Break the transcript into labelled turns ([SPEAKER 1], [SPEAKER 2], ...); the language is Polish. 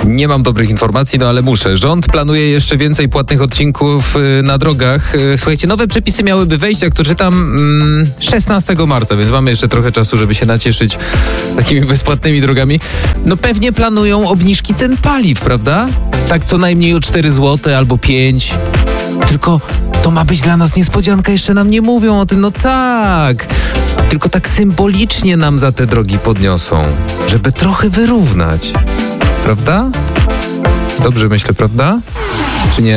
[SPEAKER 1] Nie mam dobrych informacji, no ale muszę. Rząd planuje jeszcze więcej płatnych odcinków na drogach. Słuchajcie, nowe przepisy miałyby wejść, jak to czytam, 16 marca, więc mamy jeszcze trochę czasu, żeby się nacieszyć takimi bezpłatnymi drogami. No pewnie planują obniżki cen paliw, prawda? Tak co najmniej o 4 zł albo 5. Tylko to ma być dla nas niespodzianka, jeszcze nam nie mówią o tym, no tak. Tylko tak symbolicznie nam za te drogi podniosą, żeby trochę wyrównać. Prawda? Dobrze myślę, prawda? Czy nie?